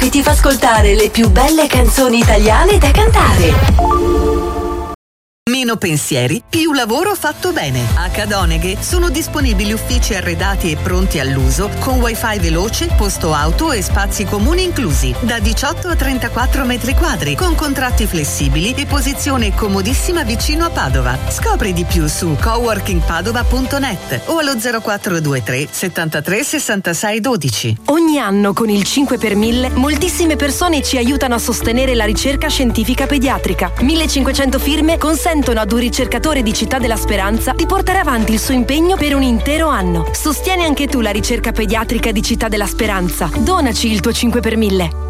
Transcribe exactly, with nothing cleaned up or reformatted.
che ti fa ascoltare le più belle canzoni italiane da cantare. Meno pensieri, più lavoro fatto bene. A Cadoneghe sono disponibili uffici arredati e pronti all'uso con wifi veloce, posto auto e spazi comuni inclusi, da diciotto a trentaquattro metri quadri, con contratti flessibili e posizione comodissima vicino a Padova. Scopri di più su coworking padova punto net o allo zero quattro due tre settantatré sessantasei dodici. Ogni anno con il cinque per mille moltissime persone ci aiutano a sostenere la ricerca scientifica pediatrica. millecinquecento firme consentono ad un ricercatore di Città della Speranza di portare avanti il suo impegno per un intero anno. Sostieni anche tu la ricerca pediatrica di Città della Speranza. Donaci il tuo cinque per mille.